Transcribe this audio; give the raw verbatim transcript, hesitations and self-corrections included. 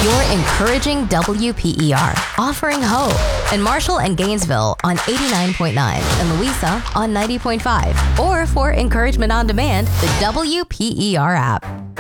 You're encouraging W P E R, offering hope in Marshall and Gainesville on eighty-nine point nine and Louisa on ninety point five. Or for encouragement on demand, the W P E R app.